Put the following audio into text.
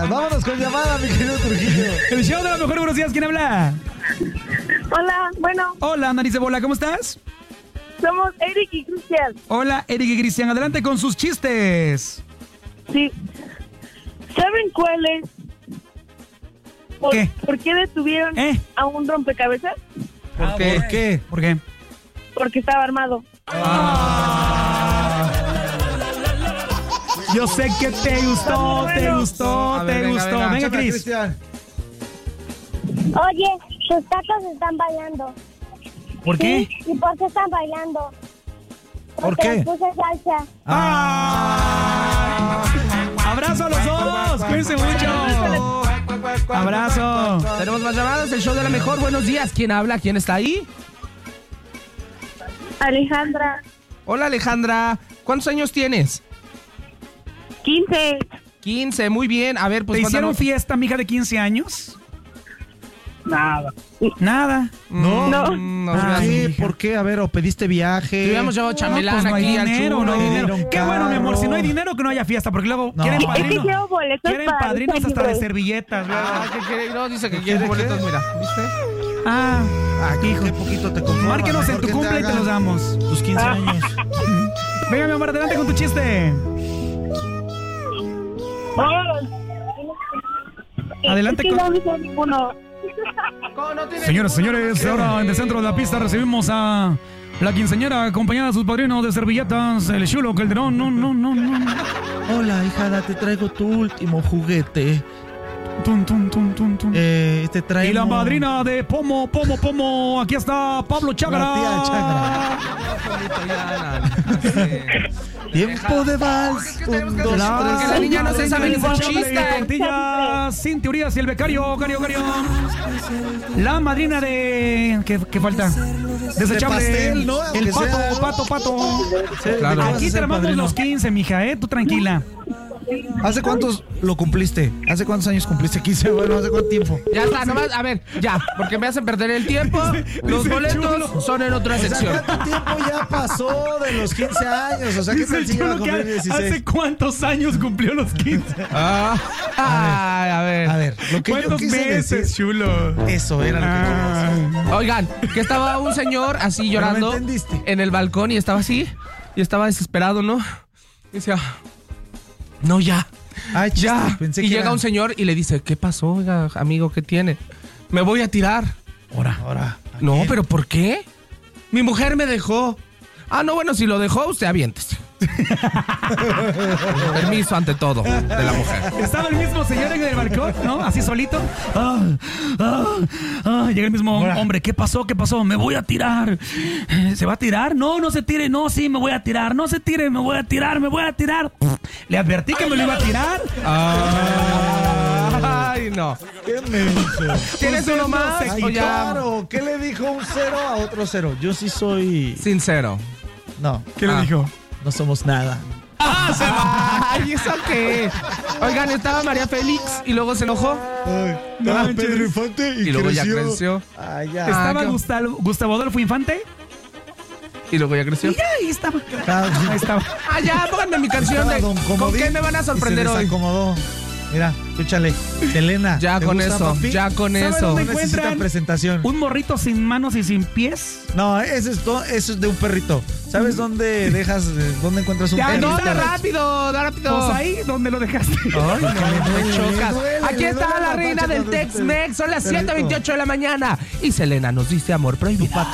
Vámonos con llamada, mi querido Trujillo. El show de la mejor. Buenos días, ¿quién habla? Hola, bueno, Hola, nariz de bola, ¿cómo estás? somos Eric y Cristian. Hola, Eric y Cristian, adelante con sus chistes. Sí. ¿Saben cuál es? ¿Qué? ¿Por qué detuvieron a un rompecabezas? ¿Por qué? ¿Por qué? Porque estaba armado. Yo sé que te gustó, te gustó, A ver, te venga, gustó. venga. Venga, Échame, Cris. Cristian. Oye, tus tacos están bailando. ¿Por qué? ¿Sí? ¿Y por qué están bailando? ¿Por Porque qué? les puse salsa. ¡Abrazo a los dos! ¡Cuídense mucho! ¡Abrazo! Tenemos más llamadas, el show de la mejor. Buenos días, ¿quién habla? ¿Quién está ahí? Alejandra, Hola, Alejandra. ¿Cuántos años tienes? 15. 15, muy bien. A ver, pues ¿Te hicieron cuéntanos. fiesta, mija, de 15 años? Nada. Nada. No. No. Nos Ah, hubieras- sí. ¿Qué? ¿Por qué? A ver, ¿o pediste viaje? Te hubiéramos llevado chambelán Pues no hay aquí al dinero, chulo. no hay dinero. Dieron Qué bueno, mi amor, carro. si no hay dinero, que no haya fiesta, porque luego No. quieren Es que padrinos. quiero boletos Quieren para padrinos Lucha hasta de Libre. servilletas, Ah, luego. ¿qué quiere? No, dice que ¿Qué quiere quiere? boletos, mira. ¿Viste? Ah, Hijo, qué poquito te conformas. márquenos en Mejor tu que te cumple y te hagan los damos. Tus 15 años. Venga, mi amor, adelante con tu chiste. Adelante Es que con... no dice ninguno. Señoras y señores, ahora en el centro de la pista recibimos a la quinceañera acompañada de sus padrinos de servilletas, el chulo Calderón. No. Hola, hijada, te traigo tu último juguete. Tum, tum, tum, tum, tum. Te traigo... Y la madrina de Pomo. Aquí está Pablo Chagra. La tía Chagra. Tiempo de vals. Un, dos, La, Que la niña no se sabe ningún chiste. Tortillas sin teorías y el becario, Cario. La madrina de... ¿Qué falta? Desechable. pastel, ¿no? El Aunque sea, pato. Claro. Aquí te armamos los 15, mija, tú tranquila. ¿Hace cuántos lo cumpliste? ¿Hace cuántos años cumpliste 15? Bueno, ¿hace cuánto tiempo? Ya está, nomás, a ver, ya, porque me hacen perder el tiempo. Los dice boletos Chulo. son en otra O sea, sección. ¿cuánto tiempo ya pasó de los 15 años? O sea, ¿qué Dice tal el si iba a chulo que cumplir 16? ¿hace cuántos años cumplió los 15? Ay, a ver. A ver, lo que yo ¿Cuántos quise meses, decir... chulo? Eso era lo que quería decir. Oigan, que estaba un señor así llorando me entendiste. en el balcón y estaba así, y estaba desesperado, ¿no? Y decía, no, ya, Ay, chiste, ya. pensé Y que llega era- un señor y le dice, ¿qué pasó, oiga, amigo, qué tiene? Me voy a tirar. Ahora. No, pero ¿por qué? Mi mujer me dejó. Ah, no, bueno, si lo dejó, usted aviéntese. Permiso ante todo de la mujer. Estaba el mismo señor en el balcón, ¿no? Así solito. Llega el mismo hombre. ¿Qué pasó? Me voy a tirar. ¿Se va a tirar? No se tire. No, sí, me voy a tirar. No se tire, me voy a tirar. Le advertí que me lo iba a tirar. Ay, no. ¿Qué me hizo? ¿Tienes uno más? Ay, ¿O ya? claro. ¿Qué le dijo un 0 a otro 0? Yo sí soy... Sincero. No, ¿Qué le dijo? no somos nada. Ay, ¿eso qué? Oigan, estaba María Félix y luego se enojó. No manches. Pedro Infante Y luego ya creció. Ay, ya. Estaba qué- Gustavo Adolfo Infante. Y luego ya creció. Y ahí estaba. Ah, Ahí estaba. Ah, ya, pónganme mi canción de Don ¿con Comodín qué me van a sorprender y se hoy? desacomodó. Mira, escúchale. Selena. Ya ¿te con gusta, eso, papi? ya con ¿Sabes eso. dónde No necesita encuentran presentación. un morrito sin manos y sin pies? No, eso es de un perrito. ¿Sabes dónde dónde encuentras un Ya, perrito? no, ¿Dónde? Rápido, rápido. Pues ahí donde lo dejaste. Ay, no, me chocas. duele, Aquí le está duele la la reina pancha del cuando Tex-Mex. Son las perrito. 7:28 de la mañana. Y Selena nos dice amor prohibido.